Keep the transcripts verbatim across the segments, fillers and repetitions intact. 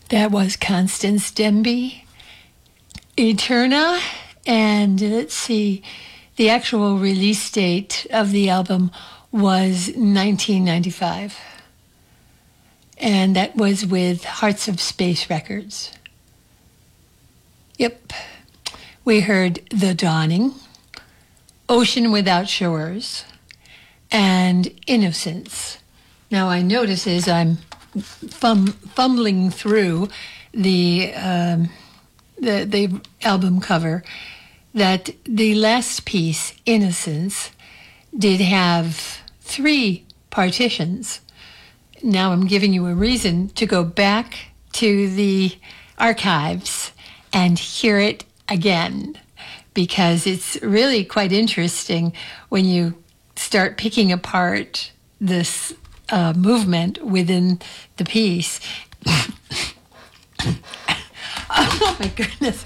That was Constance Demby, Eterna, and let's see, the actual release date of the album was nineteen ninety-five, and that was with Hearts of Space Records. Yep. We heard The Dawning, Ocean Without Shores, and Innocence. Now I notice as I'm fum, fumbling through the, um, the the album cover that the last piece, Innocence, did have three partitions. Now I'm giving you a reason to go back to the archives and hear it again, because it's really quite interesting when you start picking apart this uh, movement within the piece. Oh my goodness.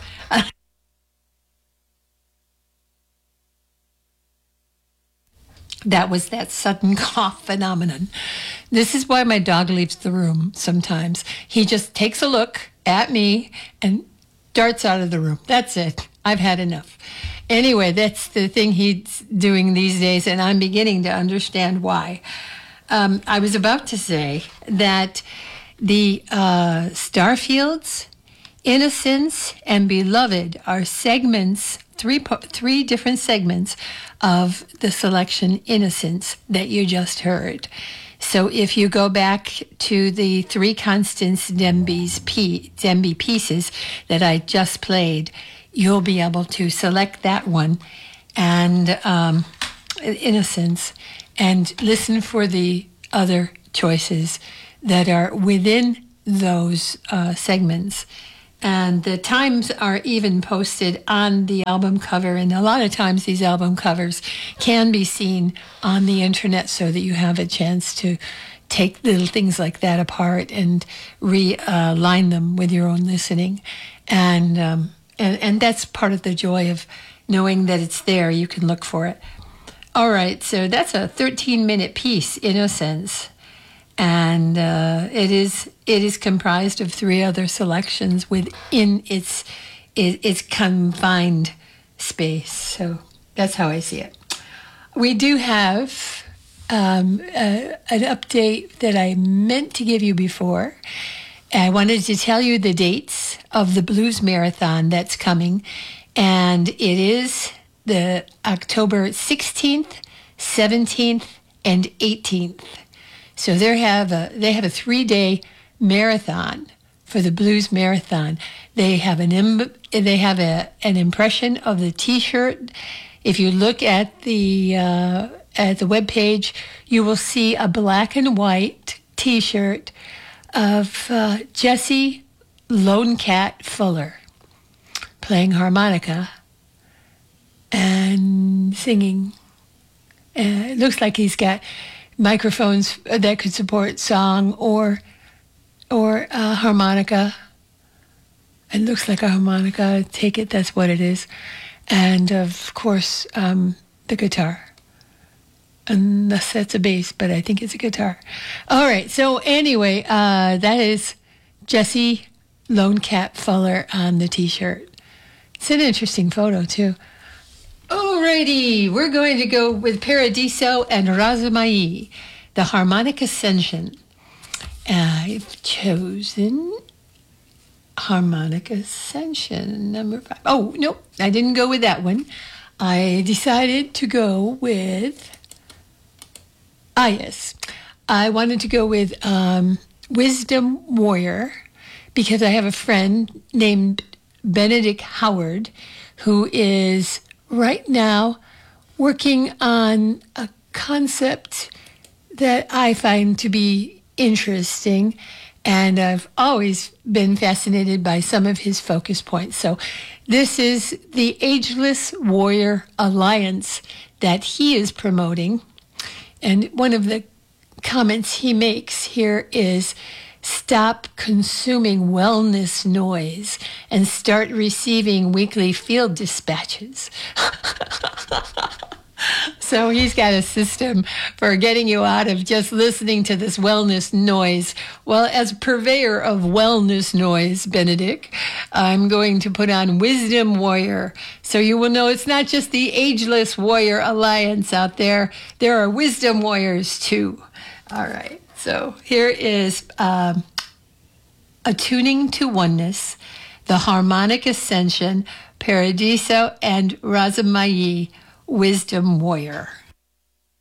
That was that sudden cough phenomenon. This is why my dog leaves the room sometimes. He just takes a look at me and darts out of the room. That's it. I've had enough. Anyway, that's the thing he's doing these days, and I'm beginning to understand why. Um, I was about to say that the uh, Starfields, Innocence, and Beloved are segments, three three different segments of the selection Innocence that you just heard. So if you go back to the three Constance Demby's P, Demby pieces that I just played, you'll be able to select that one and um, Innocence, and listen for the other choices that are within those uh, segments. And the times are even posted on the album cover. And a lot of times these album covers can be seen on the internet so that you have a chance to take little things like that apart and realign them with your own listening. And, um, and, and that's part of the joy of knowing that it's there. You can look for it. All right, so that's a thirteen-minute piece, Innocence. And uh, it is it is comprised of three other selections within its its confined space. So that's how I see it. We do have um, a, an update that I meant to give you before. I wanted to tell you the dates of the Blues Marathon that's coming, and it is the October sixteenth, seventeenth, and eighteenth. So they have a they have a three-day marathon for the Blues Marathon. They have an Im- they have a an impression of the T-shirt. If you look at the uh, at the webpage, you will see a black and white T-shirt of uh, Jesse Lone Cat Fuller playing harmonica and singing. Uh, it looks like he's got microphones that could support song or or uh, harmonica. It looks like a harmonica. I take it that's what it is. And of course, um, the guitar. Unless that's a bass, but I think it's a guitar. All right. So anyway, uh, that is Jesse Lone Cat Fuller on the T-shirt. It's an interesting photo too. Alrighty, we're going to go with Paradiso and Razumai, the Harmonic Ascension. I've chosen Harmonic Ascension, number five. Oh, nope, I didn't go with that one. I decided to go with, ah, yes, I wanted to go with um, Wisdom Warrior, because I have a friend named Benedict Howard who is right now working on a concept that I find to be interesting, and I've always been fascinated by some of his focus points. So this is the Ageless Warrior Alliance that he is promoting, and one of the comments he makes here is, stop consuming wellness noise and start receiving weekly field dispatches. So he's got a system for getting you out of just listening to this wellness noise. Well, as purveyor of wellness noise, Benedict, I'm going to put on Wisdom Warrior. So you will know it's not just the Ageless Warrior Alliance out there. There are Wisdom Warriors too. All right. So here is um, Attuning to Oneness, the Harmonic Ascension, Paradiso, and Razamayi, Wisdom Warrior.